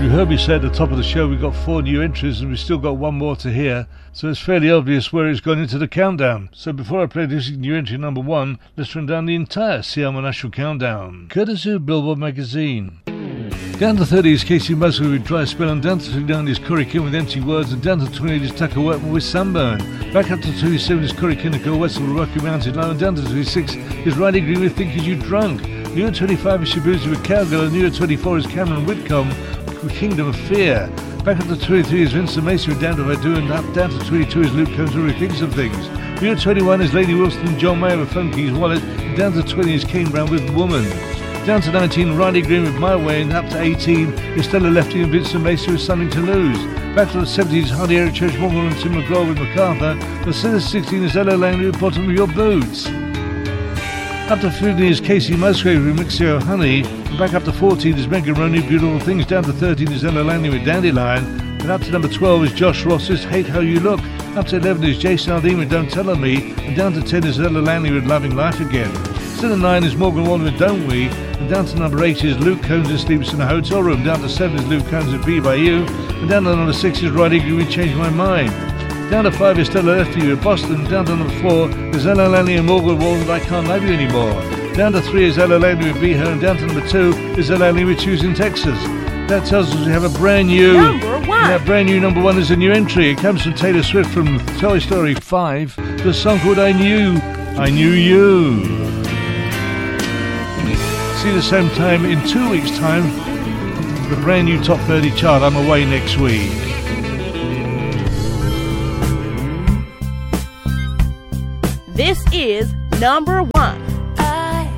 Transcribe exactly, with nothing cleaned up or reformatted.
You heard me say at the top of the show we've got four new entries and we've still got one more to hear, so it's fairly obvious where it's gone into the countdown. So before I play this new entry number one, let's run down the entire C M National Countdown, courtesy of Billboard magazine. Down to thirty is Casey Musgrave with Dry Spell, and down to twenty-nine is Corey King with Empty Words, and down to twenty-eight is Tucker Wetman with Sunburn. Back up to twenty-seven is Corey Kinnicker, West of the Rocky Mountain Line, and down to twenty-six is Riley Green with Think Is You Drunk. New at twenty-five is Shabuzi with Cowgirl, and new at twenty-four is Cameron Whitcomb with Kingdom of Fear. Back up to twenty-three is Vincent Mason with Down to I Do, and up down to twenty-two is Luke Combs with Thinks of Things. New at twenty-one is Lady Wilson and John Mayer with Funky's Wallet, and down to twenty is Kane Brown with Woman. Down to nineteen, Riley Green with My Way, and up to eighteen is Stella Lefty and Vincent Mason with Something to Lose. Back to the seventies, Hardy Eric Church Morgan and Tim McGraw with MacArthur. The still sixteen is Ella Langley with Bottom of Your Boots. Up to fifteen is Casey Musgrave with Mixio Honey. And back up to fourteen is Megan Roney, Beautiful Things. Down to thirteen is Ella Langley with Dandelion. And up to number twelve is Josh Ross's Hate How You Look. Up to eleven is Jason Aldean with Don't Tell On Me. And down to ten is Ella Langley with Loving Life Again. Still at nine is Morgan Wallen with Don't We. And down to number eight is Luke Combs and Sleeps in a Hotel Room. Down to seven is Luke Combs with Be By You. And down to number six is Riley Green with Change My Mind. Down to five is Stella Lefty with Boston. Down to number four is Ella Langley and Morgan Wallen with I Can't Love You Anymore. Down to three is Ella Langley with Be Her. And down to number two is Ella Langley with Choosing Texas. That tells us we have a brand new number one. That brand new number one is a new entry. It comes from Taylor Swift from Toy Story five. The song called I Knew, I Knew You. See you the same time in two weeks' time. The brand new Top thirty chart. I'm away next week. This is number one.